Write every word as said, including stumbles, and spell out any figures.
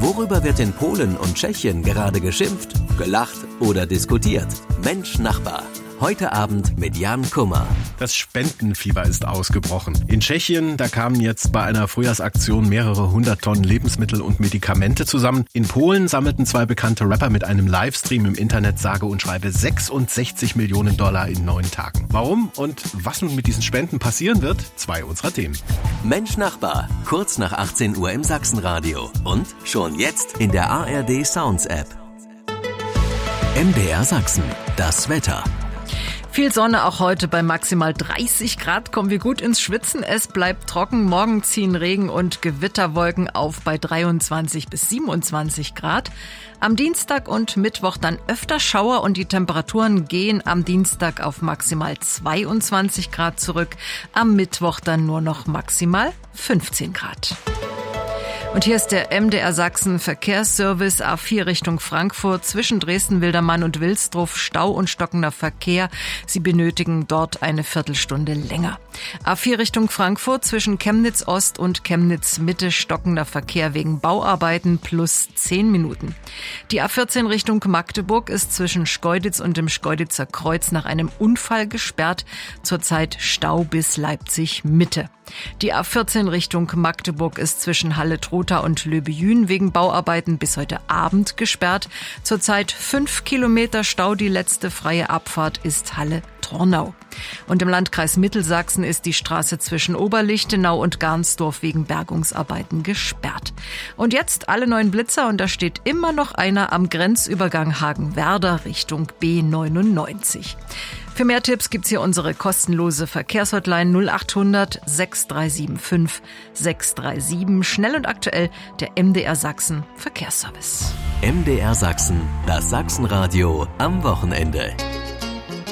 Worüber wird in Polen und Tschechien gerade geschimpft, gelacht oder diskutiert? Mensch Nachbar. Heute Abend mit Jan Kummer. Das Spendenfieber ist ausgebrochen. In Tschechien, da kamen jetzt bei einer Frühjahrsaktion mehrere hundert Tonnen Lebensmittel und Medikamente zusammen. In Polen sammelten zwei bekannte Rapper mit einem Livestream im Internet sage und schreibe sechsundsechzig Millionen Dollar in neun Tagen. Warum und was nun mit diesen Spenden passieren wird? Zwei unserer Themen. Mensch Nachbar, kurz nach achtzehn Uhr im Sachsenradio und schon jetzt in der A R D Sounds App. M D R Sachsen, das Wetter. Viel Sonne auch heute bei maximal dreißig Grad. Kommen wir gut ins Schwitzen. Es bleibt trocken. Morgen ziehen Regen und Gewitterwolken auf bei dreiundzwanzig bis siebenundzwanzig Grad. Am Dienstag und Mittwoch dann öfter Schauer und die Temperaturen gehen am Dienstag auf maximal zweiundzwanzig Grad zurück. Am Mittwoch dann nur noch maximal fünfzehn Grad. Und hier ist der M D R Sachsen Verkehrsservice A vier Richtung Frankfurt zwischen Dresden-Wildermann und Wilsdruff Stau und stockender Verkehr. Sie benötigen dort eine Viertelstunde länger. A vier Richtung Frankfurt zwischen Chemnitz Ost und Chemnitz Mitte stockender Verkehr wegen Bauarbeiten plus zehn Minuten. Die A vierzehn Richtung Magdeburg ist zwischen Schkeuditz und dem Schkeuditzer Kreuz nach einem Unfall gesperrt. Zurzeit Stau bis Leipzig Mitte. Die A vierzehn Richtung Magdeburg ist zwischen Halle-Trotha und Löbejün wegen Bauarbeiten bis heute Abend gesperrt. Zurzeit fünf Kilometer Stau. Die letzte freie Abfahrt ist Halle-Tornau. Und im Landkreis Mittelsachsen ist die Straße zwischen Oberlichtenau und Garnsdorf wegen Bergungsarbeiten gesperrt. Und jetzt alle neuen Blitzer und da steht immer noch einer am Grenzübergang Hagenwerder Richtung B neunundneunzig. Für mehr Tipps gibt's hier unsere kostenlose Verkehrshotline null achthundert sechs drei sieben fünf sechs drei sieben. Schnell und aktuell der M D R Sachsen Verkehrsservice. M D R Sachsen, das Sachsenradio am Wochenende.